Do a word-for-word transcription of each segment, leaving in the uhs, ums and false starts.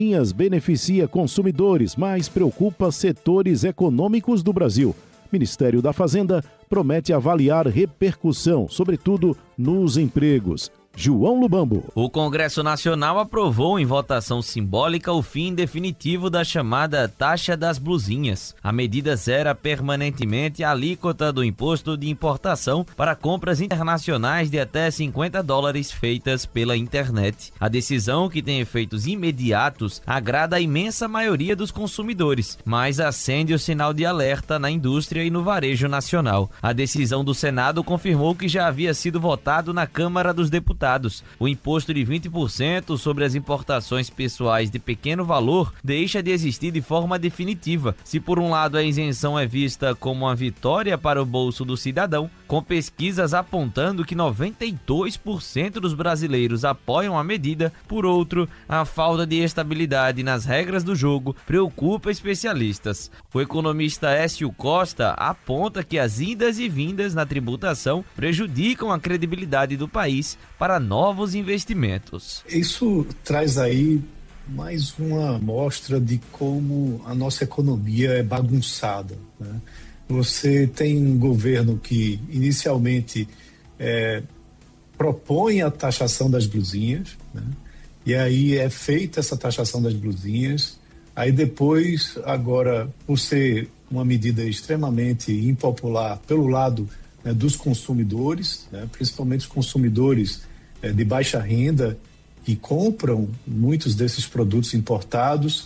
Beneficia consumidores, mas preocupa setores econômicos do Brasil. Ministério da Fazenda promete avaliar repercussão, sobretudo nos empregos. João Lubambo. O Congresso Nacional aprovou em votação simbólica o fim definitivo da chamada taxa das blusinhas. A medida zera permanentemente a alíquota do imposto de importação para compras internacionais de até cinquenta dólares feitas pela internet. A decisão, que tem efeitos imediatos, agrada a imensa maioria dos consumidores, mas acende o sinal de alerta na indústria e no varejo nacional. A decisão do Senado confirmou que já havia sido votado na Câmara dos Deputados. O imposto de vinte por cento sobre as importações pessoais de pequeno valor deixa de existir de forma definitiva. Se por um lado a isenção é vista como uma vitória para o bolso do cidadão, com pesquisas apontando que noventa e dois por cento dos brasileiros apoiam a medida, por outro, a falta de estabilidade nas regras do jogo preocupa especialistas. O economista Écio Costa aponta que as idas e vindas na tributação prejudicam a credibilidade do país para novos investimentos. Isso traz aí mais uma amostra de como a nossa economia é bagunçada, né? Você tem um governo que inicialmente é, propõe a taxação das blusinhas, né? E aí é feita essa taxação das blusinhas, aí depois, agora, por ser uma medida extremamente impopular pelo lado, né, dos consumidores, né, principalmente os consumidores é, de baixa renda, que compram muitos desses produtos importados,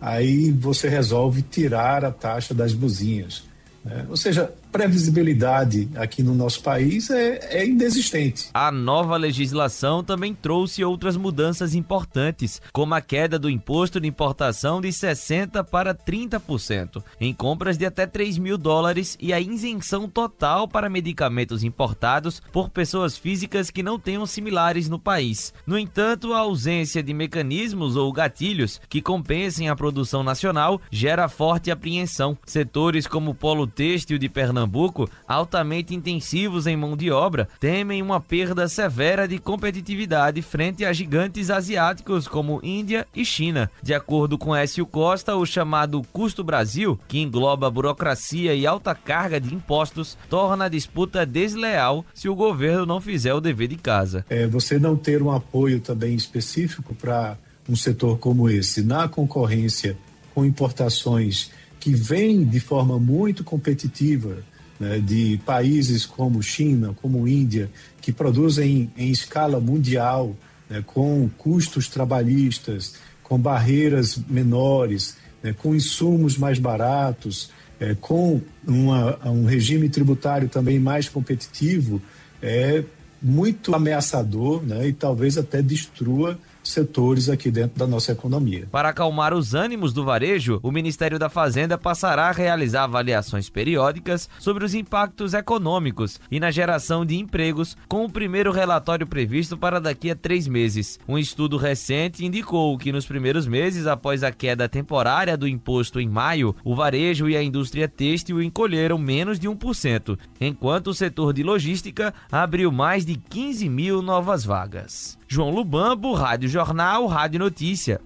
aí você resolve tirar a taxa das blusinhas. É, ou seja, previsibilidade aqui no nosso país é, é inexistente. A nova legislação também trouxe outras mudanças importantes, como a queda do imposto de importação de sessenta por cento para trinta por cento em compras de até três mil dólares e a isenção total para medicamentos importados por pessoas físicas que não tenham similares no país. No entanto, a ausência de mecanismos ou gatilhos que compensem a produção nacional gera forte apreensão. Setores como o polo têxtil de Pernambuco, altamente intensivos em mão de obra, temem uma perda severa de competitividade frente a gigantes asiáticos como Índia e China. De acordo com Écio Costa, o chamado Custo Brasil, que engloba burocracia e alta carga de impostos, torna a disputa desleal se o governo não fizer o dever de casa. É, você não ter um apoio também específico para um setor como esse, na concorrência com importações que vem de forma muito competitiva, né, de países como China, como Índia, que produzem em escala mundial, né, com custos trabalhistas, com barreiras menores, né, com insumos mais baratos, é, com uma, um regime tributário também mais competitivo, é muito ameaçador, né, e talvez até destrua setores aqui dentro da nossa economia. Para acalmar os ânimos do varejo, o Ministério da Fazenda passará a realizar avaliações periódicas sobre os impactos econômicos e na geração de empregos, com o primeiro relatório previsto para daqui a três meses. Um estudo recente indicou que nos primeiros meses após a queda temporária do imposto em maio, o varejo e a indústria têxtil encolheram menos de um por cento, enquanto o setor de logística abriu mais de quinze mil novas vagas. João Lubambo, Rádio Jornal, Rádio Notícia.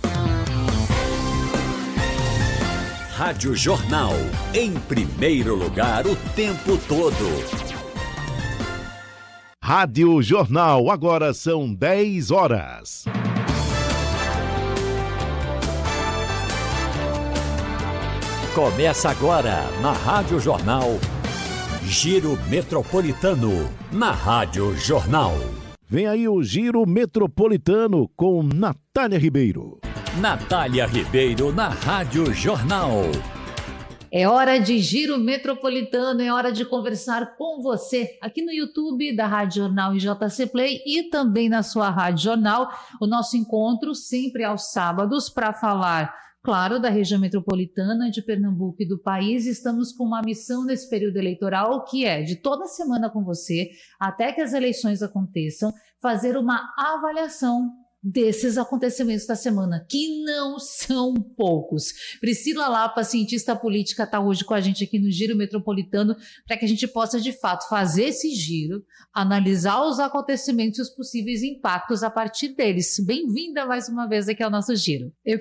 Rádio Jornal, em primeiro lugar o tempo todo. Rádio Jornal, agora são dez horas. Começa agora na Rádio Jornal, Giro Metropolitano, na Rádio Jornal. Vem aí o Giro Metropolitano com Natália Ribeiro. Natália Ribeiro na Rádio Jornal. É hora de Giro Metropolitano, é hora de conversar com você aqui no YouTube da Rádio Jornal e J C Play e também na sua Rádio Jornal. O nosso encontro sempre aos sábados para falar, claro, da região metropolitana de Pernambuco e do país. Estamos com uma missão nesse período eleitoral que é de toda semana com você, até que as eleições aconteçam, fazer uma avaliação desses acontecimentos da semana, que não são poucos. Priscila Lapa, cientista política, está hoje com a gente aqui no Giro Metropolitano para que a gente possa, de fato, fazer esse giro, analisar os acontecimentos e os possíveis impactos a partir deles. Bem-vinda mais uma vez aqui ao nosso Giro. Eu